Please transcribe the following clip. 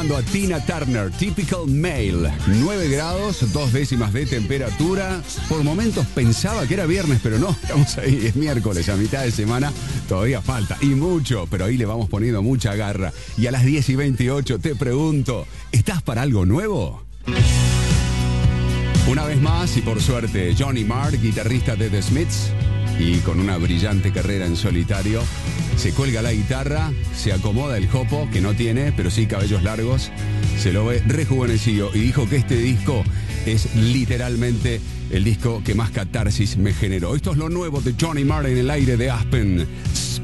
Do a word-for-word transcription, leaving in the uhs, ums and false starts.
escuchando a Tina Turner, Typical Male. nueve grados, dos décimas de temperatura. Por momentos pensaba que era viernes, pero no, estamos ahí, es miércoles, a mitad de semana. Todavía falta, y mucho, pero ahí le vamos poniendo mucha garra. Y a las diez y veintiocho te pregunto, ¿estás para algo nuevo? Una vez más, y por suerte, Johnny Marr, guitarrista de The Smiths, y con una brillante carrera en solitario, se cuelga la guitarra, se acomoda el jopo, que no tiene, pero sí cabellos largos, se lo ve rejuvenecido y dijo que este disco es literalmente el disco que más catarsis me generó. Esto es lo nuevo de Johnny Marr en el aire de Aspen.